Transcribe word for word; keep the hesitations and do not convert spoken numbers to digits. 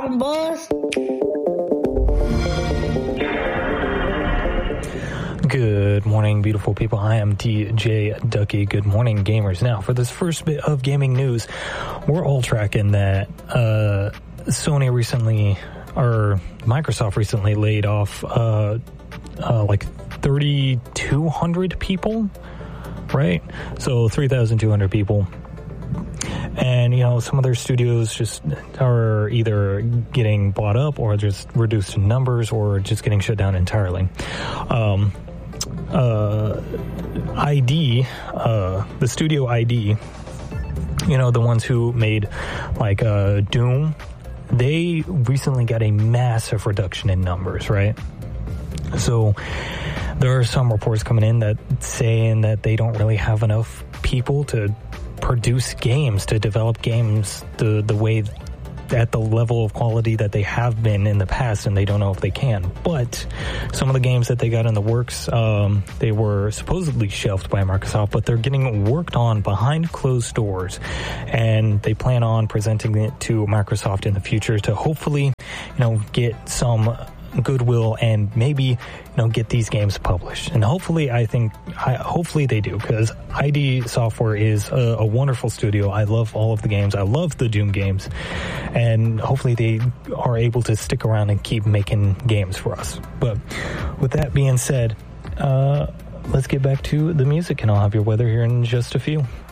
bottom, boss. Good morning, beautiful people. I am D J Ducky. Good morning, gamers. Now, for this first bit of gaming news, we're all tracking that uh, Sony recently, or Microsoft recently laid off uh, uh, like thirty-two hundred people, right? So three thousand two hundred people. And, you know, some of their studios just are either getting bought up or just reduced in numbers or just getting shut down entirely. Um, uh, I D, uh, the studio I D, you know, the ones who made, like, uh, Doom, they recently got a massive reduction in numbers, right? So there are some reports coming in that saying that they don't really have enough people to produce games, to develop games the the way, at the level of quality that they have been in the past, and they don't know if they can. But some of the games that they got in the works, um, they were supposedly shelved by Microsoft, but they're getting worked on behind closed doors, and they plan on presenting it to Microsoft in the future to hopefully, you know, get some goodwill and maybe, you know, get these games published. And hopefully, I think, I, hopefully they do, because I D Software is a, a wonderful studio. I love all of the games. I love the Doom games. And hopefully they are able to stick around and keep making games for us. But with that being said, uh, let's get back to the music, and I'll have your weather here in just a few.